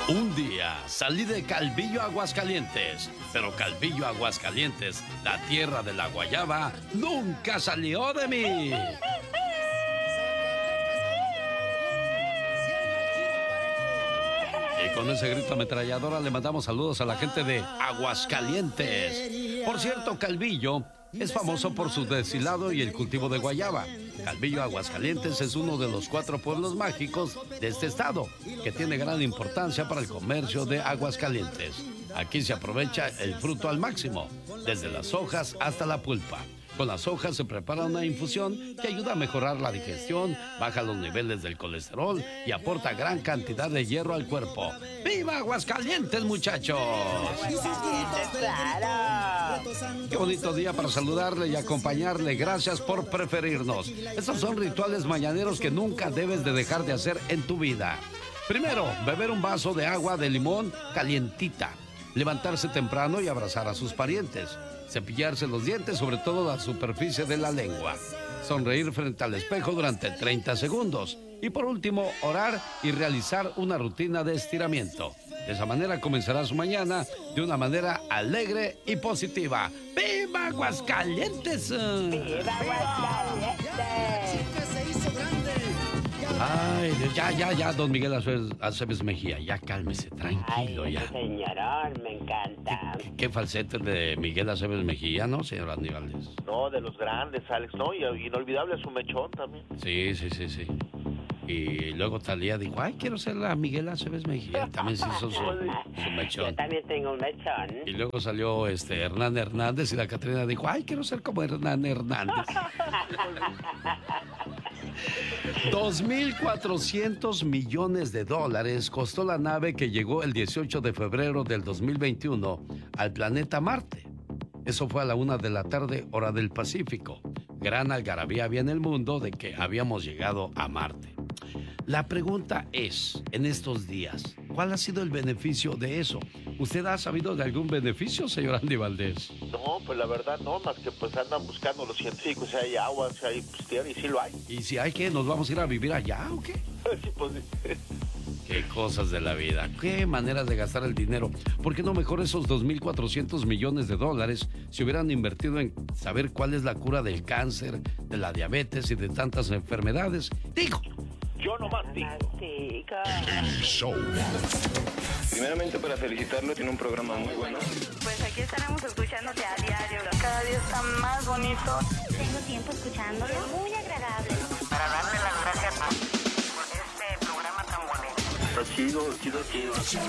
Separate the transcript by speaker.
Speaker 1: Un día salí de Calvillo, Aguascalientes, pero Calvillo, Aguascalientes, la tierra de la guayaba, nunca salió de mí. Y con ese grito ametralladora le mandamos saludos a la gente de Aguascalientes. Por cierto, Calvillo es famoso por su deshilado y el cultivo de guayaba. Calvillo, Aguascalientes es uno de los 4 pueblos mágicos de este estado, que tiene gran importancia para el comercio de Aguascalientes. Aquí se aprovecha el fruto al máximo, desde las hojas hasta la pulpa. Con las hojas se prepara una infusión que ayuda a mejorar la digestión, baja los niveles del colesterol y aporta gran cantidad de hierro al cuerpo. ¡Viva Aguascalientes, muchachos!
Speaker 2: ¡Claro!
Speaker 1: Qué bonito día para saludarle y acompañarle. Gracias por preferirnos. Estos son rituales mañaneros que nunca debes de dejar de hacer en tu vida. Primero, beber un vaso de agua de limón calientita. Levantarse temprano y abrazar a sus parientes. Cepillarse los dientes, sobre todo la superficie de la lengua. Sonreír frente al espejo durante 30 segundos. Y por último, orar y realizar una rutina de estiramiento. De esa manera comenzará su mañana de una manera alegre y positiva. ¡Viva Aguascalientes!
Speaker 2: ¡Viva Aguascalientes!
Speaker 1: Ay, ya, don Miguel Aceves Mejía, ya cálmese, tranquilo.
Speaker 2: Ay,
Speaker 1: ya.
Speaker 2: Señorón, me encanta.
Speaker 1: ¿Qué falsete de Miguel Aceves Mejía, no, señor Aníbales?
Speaker 3: No, de los grandes, Alex, ¿no? Y inolvidable su mechón también.
Speaker 1: Sí. Y luego Talía dijo, ay, quiero ser la Miguel Aceves Mejía. También se hizo su mechón.
Speaker 2: Yo también tengo un mechón.
Speaker 1: Y luego salió Hernán Hernández y la Catrina dijo, ay, quiero ser como Hernán Hernández. 2.400 millones de dólares costó la nave que llegó el 18 de febrero del 2021 al planeta Marte. Eso fue a la 1 de la tarde, hora del Pacífico. Gran algarabía había en el mundo de que habíamos llegado a Marte. La pregunta es, en estos días, ¿cuál ha sido el beneficio de eso? ¿Usted ha sabido de algún beneficio, señor Andy Valdés?
Speaker 3: No, pues la verdad no, más que pues andan buscando los científicos, si hay agua, si hay tierra, y sí lo hay.
Speaker 1: ¿Y si hay que nos vamos a ir a vivir allá o qué?
Speaker 3: Sí, pues sí.
Speaker 1: Qué cosas de la vida, qué maneras de gastar el dinero. ¿Por qué no mejor esos 2.400 millones de dólares se hubieran invertido en saber cuál es la cura del cáncer, de la diabetes y de tantas enfermedades? Digo.
Speaker 3: Yo nomás digo.
Speaker 4: El show.
Speaker 5: Primeramente para felicitarlo, tiene un programa muy bueno.
Speaker 6: Pues aquí estaremos escuchándote a diario. Cada día está más bonito.
Speaker 7: Tengo tiempo escuchándolo. Muy agradable.
Speaker 6: Para darle las gracias por este programa tan bonito.
Speaker 3: Está chido.